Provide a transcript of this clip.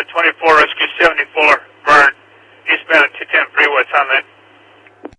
24 Rescue 74, burn, eastbound 210 freeway, it's on that.